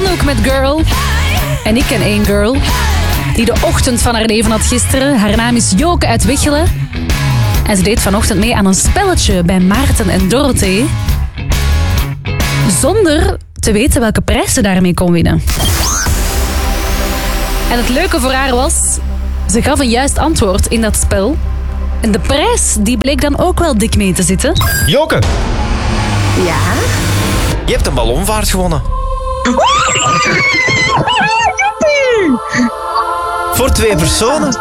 Anouk met Girl. En ik ken één girl die de ochtend van haar leven had gisteren. Haar naam is Joke uit Wichelen. En ze deed vanochtend mee aan een spelletje bij Maarten en Dorothee. Zonder te weten welke prijs ze daarmee kon winnen. En het leuke voor haar was, ze gaf een juist antwoord in dat spel. En de prijs die bleek dan ook wel dik mee te zitten. Joke, Ja? je hebt een ballonvaart gewonnen. Voor 2 personen.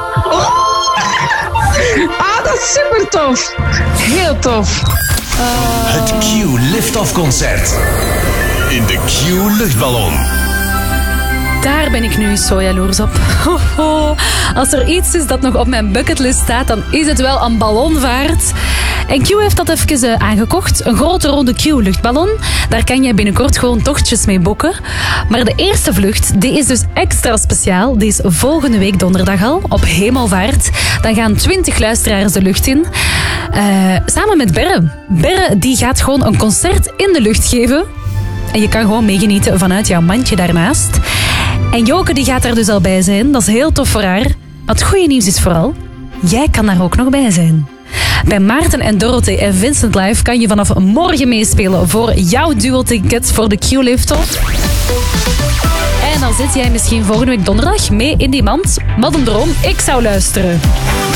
Ah, dat is super tof. Heel tof. Het Q Liftoff Concert. In de Q luchtballon. Daar ben ik nu eens zo jaloers op. Als er iets is dat nog op mijn bucketlist staat, dan is het wel een ballonvaart. En Q heeft dat even aangekocht. Een grote ronde Q-luchtballon. Daar kan je binnenkort gewoon tochtjes mee boeken. Maar de eerste vlucht, die is dus extra speciaal. Die is volgende week donderdag al, op Hemelvaart. Dan gaan 20 luisteraars de lucht in. Samen met Berre. Berre die gaat gewoon een concert in de lucht geven. En je kan gewoon meegenieten vanuit jouw mandje daarnaast. En Joke die gaat er dus al bij zijn. Dat is heel tof voor haar. Maar het goede nieuws is vooral, jij kan daar ook nog bij zijn. Bij Maarten en Dorothee en Vincent Live kan je vanaf morgen meespelen voor jouw duo-ticket voor de Q-Liftoff. En dan zit jij misschien volgende week donderdag mee in die mand. Wat een droom, ik zou luisteren.